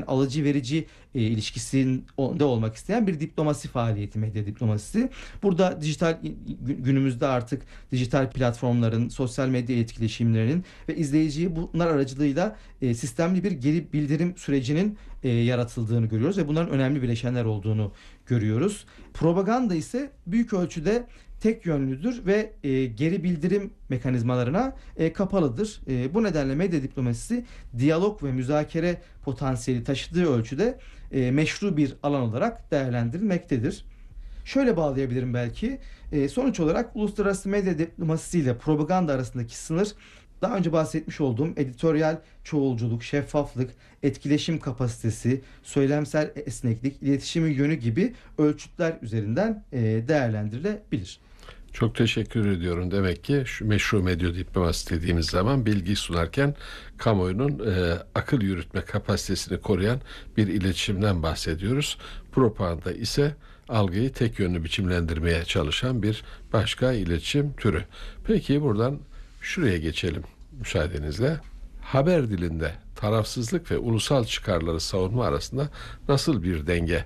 alıcı verici ilişkisinde olmak isteyen bir diplomasi faaliyeti, medya diplomasisi. Burada günümüzde artık dijital platformların, sosyal medya etkileşimlerinin ve izleyiciyi bunlar aracılığıyla sistemli bir geri bildirim sürecinin yaratıldığını görüyoruz ve bunların önemli bileşenler olduğunu görüyoruz. Propaganda ise büyük ölçüde tek yönlüdür ve geri bildirim mekanizmalarına kapalıdır. Bu nedenle medya diplomasisi diyalog ve müzakere potansiyeli taşıdığı ölçüde meşru bir alan olarak değerlendirilmektedir. Şöyle bağlayabilirim belki. Sonuç olarak uluslararası medya diplomasisi ile propaganda arasındaki sınır, daha önce bahsetmiş olduğum editoryal çoğulculuk, şeffaflık, etkileşim kapasitesi, söylemsel esneklik, iletişimin yönü gibi ölçütler üzerinden değerlendirilebilir. Çok teşekkür ediyorum. Demek ki şu meşru medya diplomasisi dediğimiz zaman bilgi sunarken kamuoyunun akıl yürütme kapasitesini koruyan bir iletişimden bahsediyoruz. Propaganda ise algıyı tek yönlü biçimlendirmeye çalışan bir başka iletişim türü. Peki buradan şuraya geçelim müsaadenizle. Haber dilinde tarafsızlık ve ulusal çıkarları savunma arasında nasıl bir denge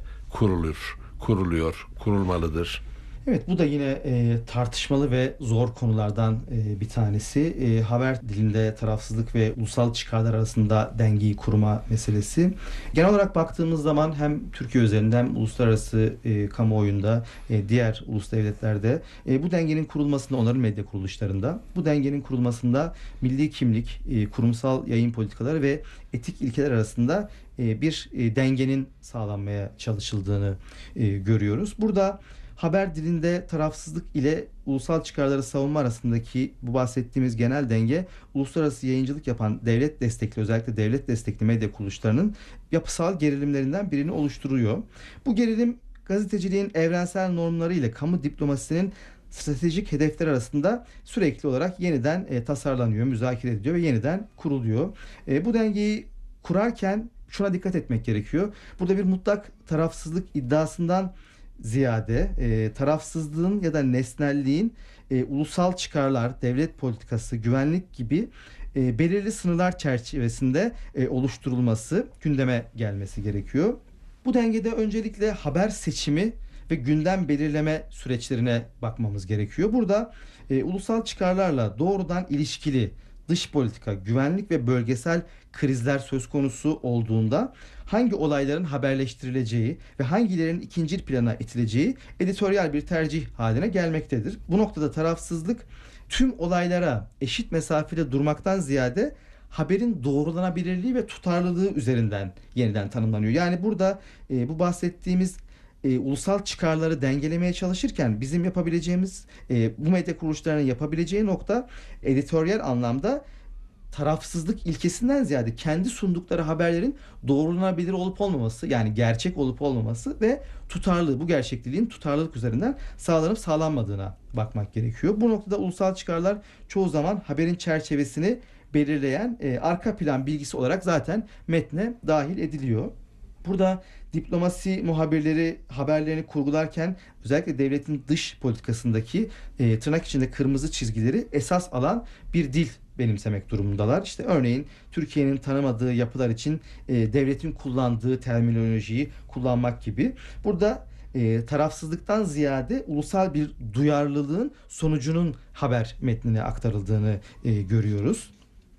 kurulmalıdır? Evet, bu da yine tartışmalı ve zor konulardan bir tanesi. Haber dilinde tarafsızlık ve ulusal çıkarlar arasında dengeyi kurma meselesi. Genel olarak baktığımız zaman hem Türkiye üzerinde hem uluslararası kamuoyunda, diğer ulus devletlerde bu dengenin kurulmasında, onların medya kuruluşlarında, bu dengenin kurulmasında milli kimlik, kurumsal yayın politikaları ve etik ilkeler arasında bir dengenin sağlanmaya çalışıldığını görüyoruz. Burada haber dilinde tarafsızlık ile ulusal çıkarları savunma arasındaki bu bahsettiğimiz genel denge, uluslararası yayıncılık yapan devlet destekli, özellikle devlet destekli medya kuruluşlarının yapısal gerilimlerinden birini oluşturuyor. Bu gerilim gazeteciliğin evrensel normları ile kamu diplomasisinin stratejik hedefler arasında sürekli olarak yeniden tasarlanıyor, müzakere ediliyor ve yeniden kuruluyor. Bu dengeyi kurarken şuna dikkat etmek gerekiyor. Burada bir mutlak tarafsızlık iddiasından ziyade tarafsızlığın ya da nesnelliğin ulusal çıkarlar, devlet politikası, güvenlik gibi belirli sınırlar çerçevesinde oluşturulması, gündeme gelmesi gerekiyor. Bu dengede öncelikle haber seçimi ve gündem belirleme süreçlerine bakmamız gerekiyor. Burada ulusal çıkarlarla doğrudan ilişkili dış politika, güvenlik ve bölgesel krizler söz konusu olduğunda hangi olayların haberleştirileceği ve hangilerinin ikincil plana itileceği editoryal bir tercih haline gelmektedir. Bu noktada tarafsızlık tüm olaylara eşit mesafede durmaktan ziyade haberin doğrulanabilirliği ve tutarlılığı üzerinden yeniden tanımlanıyor. Yani burada bu bahsettiğimiz ulusal çıkarları dengelemeye çalışırken bizim yapabileceğimiz, bu medya kuruluşlarının yapabileceği nokta editoryal anlamda tarafsızlık ilkesinden ziyade kendi sundukları haberlerin doğrulanabilir olup olmaması, yani gerçek olup olmaması ve tutarlılığı, bu gerçekliğin tutarlılık üzerinden sağlanıp sağlanmadığına bakmak gerekiyor. Bu noktada ulusal çıkarlar çoğu zaman haberin çerçevesini belirleyen arka plan bilgisi olarak zaten metne dahil ediliyor. Burada diplomasi muhabirleri haberlerini kurgularken özellikle devletin dış politikasındaki tırnak içinde kırmızı çizgileri esas alan bir dil benimsemek durumundalar. İşte örneğin Türkiye'nin tanımadığı yapılar için devletin kullandığı terminolojiyi kullanmak gibi. Burada tarafsızlıktan ziyade ulusal bir duyarlılığın sonucunun haber metnine aktarıldığını görüyoruz.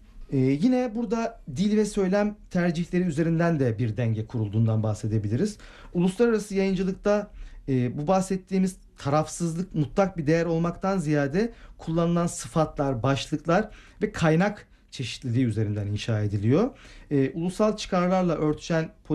Yine burada dil ve söylem tercihleri üzerinden de bir denge kurulduğundan bahsedebiliriz. Uluslararası yayıncılıkta bu bahsettiğimiz tarafsızlık mutlak bir değer olmaktan ziyade kullanılan sıfatlar, başlıklar ve kaynak çeşitliliği üzerinden inşa ediliyor. Ulusal çıkarlarla örtüşen